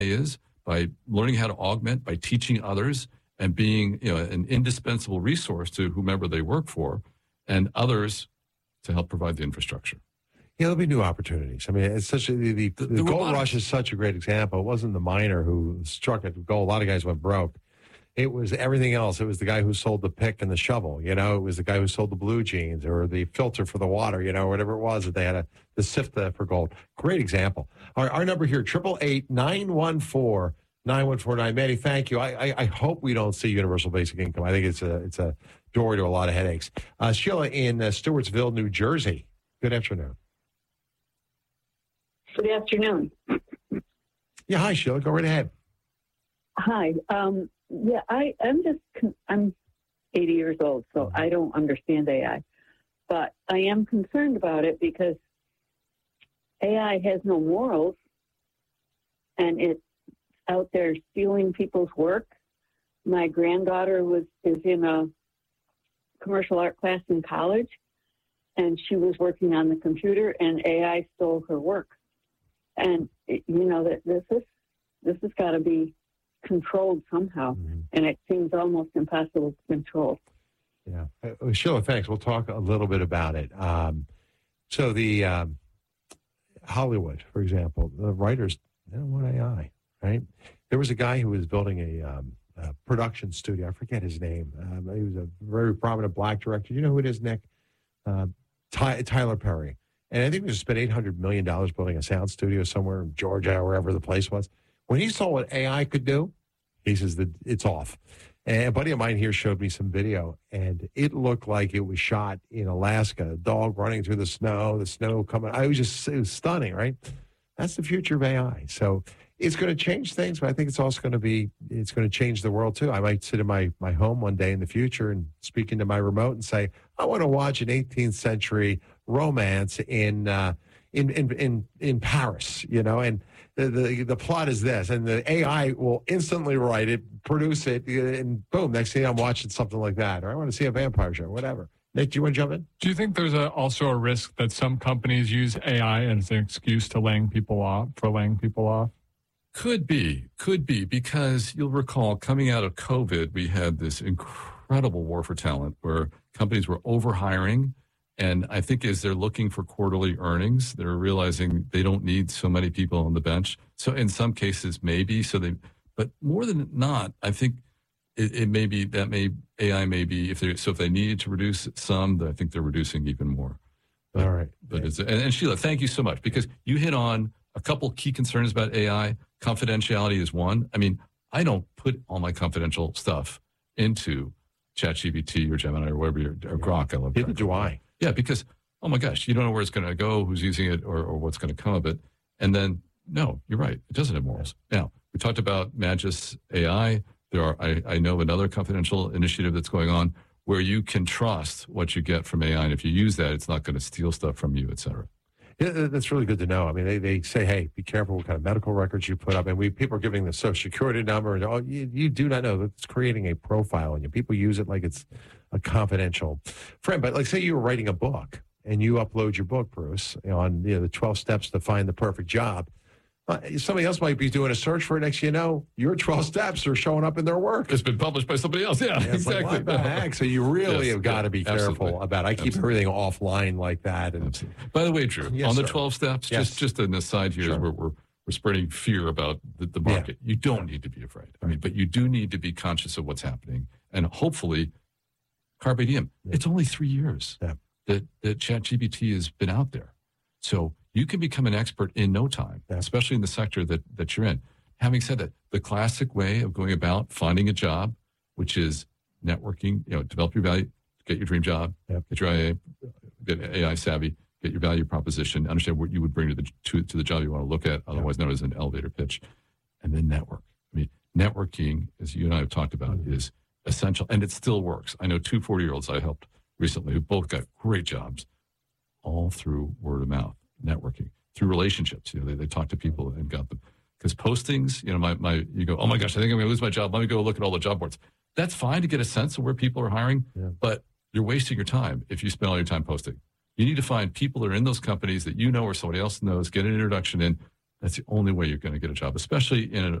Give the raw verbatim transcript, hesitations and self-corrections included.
is by learning how to augment, by teaching others, and being, you know, an indispensable resource to whomever they work for, and others to help provide the infrastructure. Yeah, there'll be new opportunities. I mean, it's such a, the, the, the, the gold robotics. rush is such a great example. It wasn't the miner who struck it gold. A lot of guys went broke. It was everything else. It was the guy who sold the pick and the shovel. You know, it was the guy who sold the blue jeans or the filter for the water, you know, whatever it was that they had a, the sift for gold. Great example. Our, our number here, eight eight eight, nine one four, nine one four nine. Manny, thank you. I, I, I hope we don't see universal basic income. I think it's a, it's a doorway to a lot of headaches. Uh, Sheila in uh, Stewartsville, New Jersey. Good afternoon. Good afternoon. Yeah, hi, Sheila. Go right ahead. Hi. Um, yeah, I, I'm just, I'm eighty years old, so I don't understand A I. But I am concerned about it because A I has no morals, and it's out there stealing people's work. My granddaughter was is in a commercial art class in college, and she was working on the computer, and A I stole her work. And it, you know that this is this has got to be controlled somehow, mm-hmm. and it seems almost impossible to control. Yeah, uh, Sheila, thanks. We'll talk a little bit about it. Um, so the um, Hollywood, for example, the writers they don't want A I, right? There was a guy who was building a, um, a production studio. I forget his name. Um, he was a very prominent black director. You know who it is, Nick? Uh, Ty- Tyler Perry. And I think we spent eight hundred million dollars building a sound studio somewhere in Georgia or wherever the place was. When he saw what A I could do, he says that it's off. And a buddy of mine here showed me some video, and it looked like it was shot in Alaska. A dog running through the snow, the snow coming. I was just it was stunning, right? That's the future of A I. So it's going to change things, but I think it's also going to be, it's going to change the world too. I might sit in my, my home one day in the future and speak into my remote and say, I want to watch an eighteenth century romance in, uh, in, in, in, in Paris, you know, and the, the, the plot is this, and the A I will instantly write it, produce it, and boom, next thing I'm watching something like that, or I want to see a vampire show, whatever. Nick, do you want to jump in? Do you think there's a, also a risk that some companies use A I as an excuse to laying people off, for laying people off? Could be, could be, because you'll recall coming out of COVID, we had this incredible war for talent where companies were overhiring. And I think as they're looking for quarterly earnings, they're realizing they don't need so many people on the bench. So in some cases, maybe. So they, but more than not, I think it, it may be that may A I may be if they so if they needed to reduce some, I think they're reducing even more. But, All right. But it's, and, and Sheila, thank you so much because you hit on a couple key concerns about A I. Confidentiality is one. I mean, I don't put all my confidential stuff into ChatGPT or Gemini or whatever you're, or Grok. I love Neither do I. Yeah, because, oh my gosh, you don't know where it's going to go, who's using it, or, or what's going to come of it. And then, no, you're right. It doesn't have morals. Now, we talked about Magis A I. There are, I, I know another confidential initiative that's going on where you can trust what you get from A I. And if you use that, it's not going to steal stuff from you, et cetera. Yeah, that's really good to know. I mean, they, they say, hey, be careful what kind of medical records you put up. And we people are giving the social security number. And, oh, you, you do not know that it's creating a profile on you. People use it like it's a confidential friend. But like say you were writing a book and you upload your book, Bruce, on you know, the twelve steps to find the perfect job. Uh, somebody else might be doing a search for it. Next, you know, your twelve steps are showing up in their work. It's been published by somebody else. Yeah, yeah exactly. Like, what the heck? So you really yes, have got to be careful absolutely. about it. I keep absolutely. everything offline like that. And absolutely. By the way, Drew, yes, on the sir. twelve steps, yes. just just an aside here, sure. we're, we're we're spreading fear about the, the market. Yeah. You don't need to be afraid. I mean, but you do need to be conscious of what's happening, and hopefully, carpe diem. Yeah. It's only three years yeah. that that ChatGPT has been out there, so. You can become an expert in no time, yeah. especially in the sector that, that you're in. Having said that, the classic way of going about finding a job, which is networking, you know, develop your value, get your dream job, yeah. get your A I, get A I savvy, get your value proposition, understand what you would bring to the to, to the job you want to look at, otherwise yeah. known as an elevator pitch, and then network. I mean, networking, as you and I have talked about, mm-hmm. is essential, and it still works. I know two forty-year-olds I helped recently who both got great jobs, all through word of mouth. Networking through relationships, you know, they, they talk to people and got them because postings, you know, my, my, you go, oh my gosh, I think I'm going to lose my job. Let me go look at all the job boards. That's fine to get a sense of where people are hiring, yeah. but you're wasting your time if you spend all your time posting. You need to find people that are in those companies that you know or somebody else knows, get an introduction in, That's the only way you're going to get a job, especially in a